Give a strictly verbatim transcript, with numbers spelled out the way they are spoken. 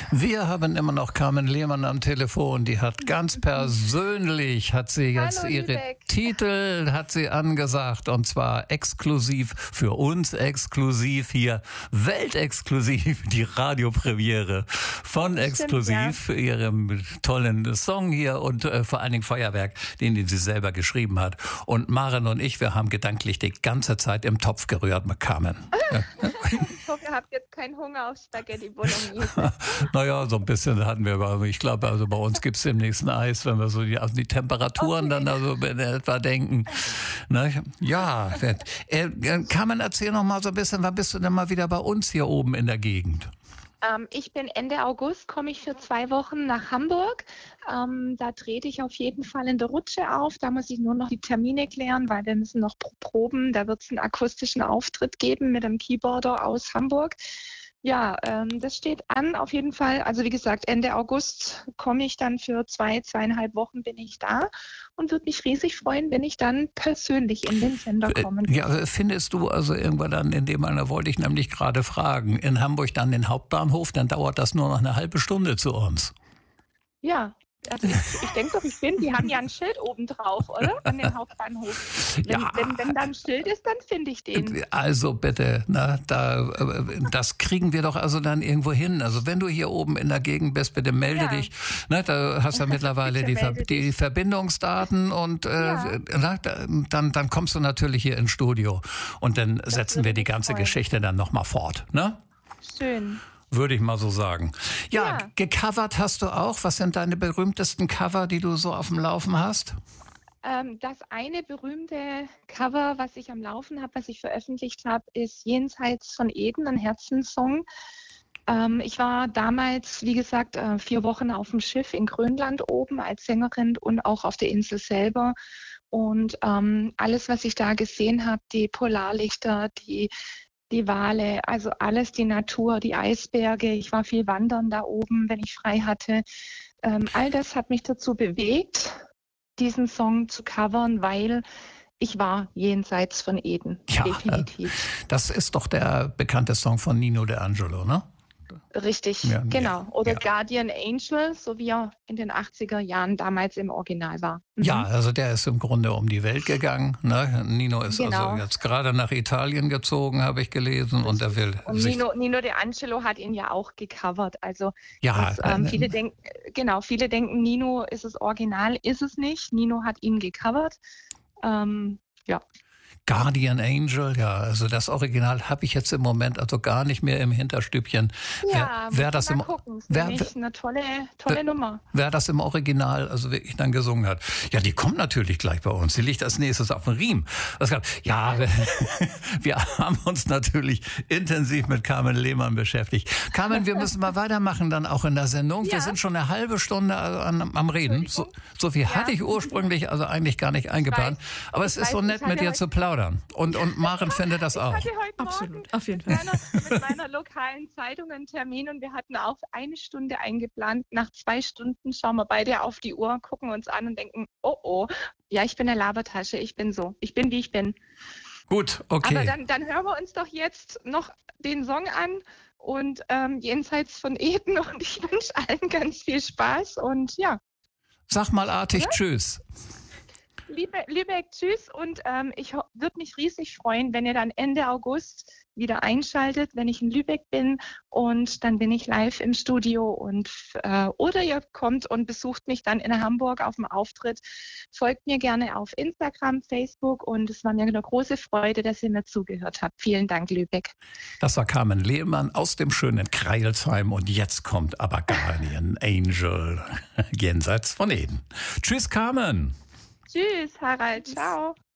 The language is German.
Wir haben immer noch Carmen Lehmann am Telefon. Die hat ganz persönlich, hat sie jetzt Hallo, ihre Lübeck. Titel, hat sie angesagt. Und zwar exklusiv, für uns exklusiv hier, weltexklusiv, die Radiopremiere von Exklusiv, Stimmt, ja. Ihrem tollen Song hier und äh, vor allen Dingen Feuerwerk, den, den sie selber geschrieben hat. Und Maren und ich, wir haben gedanklich die ganze Zeit im Topf gerührt mit Carmen. Ich hoffe, ihr habt jetzt keinen Hunger auf Spaghetti Bolognese. Naja, so ein bisschen hatten wir, aber ich glaube, also bei uns gibt es demnächst ein Eis, wenn wir so die, also die Temperaturen Okay. dann also in etwa denken. Ne? Ja, äh, Carmen, erzähl noch mal so ein bisschen, wann bist du denn mal wieder bei uns hier oben in der Gegend? Ähm, ich bin Ende August, komme ich für zwei Wochen nach Hamburg. Ähm, da trete ich auf jeden Fall in der Rutsche auf. Da muss ich nur noch die Termine klären, weil wir müssen noch proben. Da wird es einen akustischen Auftritt geben mit einem Keyboarder aus Hamburg. Ja, ähm, das steht an auf jeden Fall. Also wie gesagt, Ende August komme ich dann für zwei, zweieinhalb Wochen bin ich da und würde mich riesig freuen, wenn ich dann persönlich in den Sender kommen würde. Ja, findest du also irgendwann dann, in dem da wollte ich nämlich gerade fragen, in Hamburg dann den Hauptbahnhof, dann dauert das nur noch eine halbe Stunde zu uns. Ja, also ich, ich denke doch, ich bin, die haben ja ein Schild oben drauf, oder? An dem Hauptbahnhof. Wenn, Ja. wenn, wenn da ein Schild ist, dann finde ich den. Also bitte, na, da, äh, das kriegen wir doch also dann irgendwo hin. Also wenn du hier oben in der Gegend bist, bitte melde Ja. dich. Na, da hast du ja mittlerweile Bitte die, Ver melde die dich. Verbindungsdaten und äh, Ja. na, da, dann, dann kommst du natürlich hier ins Studio und dann setzen würde wir die mich ganze freuen. Geschichte dann nochmal fort. Ne? Schön. Würde ich mal so sagen. Ja, Ja. gecovert hast du auch. Was sind deine berühmtesten Cover, die du so auf dem Laufen hast? Ähm, das eine berühmte Cover, was ich am Laufen habe, was ich veröffentlicht habe, ist Jenseits von Eden, ein Herzenssong. Ähm, ich war damals, wie gesagt, äh, vier Wochen auf dem Schiff in Grönland oben als Sängerin und auch auf der Insel selber. Und ähm, alles, was ich da gesehen habe, die Polarlichter, die Die Wale, also alles, die Natur, die Eisberge. Ich war viel wandern da oben, wenn ich frei hatte. Ähm, all das hat mich dazu bewegt, diesen Song zu covern, weil ich war jenseits von Eden. Ja, Definitiv. Das ist doch der bekannte Song von Nino De Angelo, ne? Richtig, Ja, genau. ja, Oder ja. Guardian Angel, so wie er in den achtziger Jahren damals im Original war. Mhm. Ja, also der ist im Grunde um die Welt gegangen. Ne? Nino ist Genau. also jetzt gerade nach Italien gezogen, habe ich gelesen. Und er will Und sich... Nino, Nino De Angelo hat ihn ja auch gecovert. Also Ja, das, ähm, äh, viele denken, genau, viele denken, Nino ist das Original, ist es nicht. Nino hat ihn gecovert. Ähm, ja. Guardian Angel, ja, also das Original habe ich jetzt im Moment also gar nicht mehr im Hinterstübchen. Ja, wer, wer muss das man im mal gucken. Ist wer, nämlich eine tolle, tolle wer- Nummer. wer das im Original also wirklich dann gesungen hat. Ja, die kommt natürlich gleich bei uns. Die liegt als nächstes auf dem Riemen. Das kann, ja, wir, wir haben uns natürlich intensiv mit Carmen Lehmann beschäftigt. Carmen, wir müssen mal weitermachen dann auch in der Sendung. Wir Ja. sind schon eine halbe Stunde an, am Reden. So, so viel hatte ich ursprünglich also eigentlich gar nicht eingeplant. Aber es Ich ist so weiß, nett ich mit hatte dir heute- zu plaudern. Und, und Maren findet das Ich auch. hatte heute Absolut, Morgen auf jeden mit Fall. meiner, mit meiner lokalen Zeitung einen Termin und wir hatten auch eine Stunde eingeplant. Nach zwei Stunden schauen wir beide auf die Uhr, gucken uns an und denken, oh oh, ja, ich bin eine Labertasche, ich bin so, ich bin, wie ich bin. Gut, okay. Aber dann, dann hören wir uns doch jetzt noch den Song an und ähm, jenseits von Eden und ich wünsche allen ganz viel Spaß und ja, Sag mal artig Tschüss. Liebe, Lübeck, tschüss und ähm, ich würde mich riesig freuen, wenn ihr dann Ende August wieder einschaltet, wenn ich in Lübeck bin und dann bin ich live im Studio und äh, oder ihr kommt und besucht mich dann in Hamburg auf dem Auftritt. Folgt mir gerne auf Instagram, Facebook und es war mir eine große Freude, dass ihr mir zugehört habt. Vielen Dank, Lübeck. Das war Carmen Lehmann aus dem schönen Kreilsheim und jetzt kommt aber Guardian Angel jenseits von Eden. Tschüss, Carmen. Tschüss, Harald. Ciao.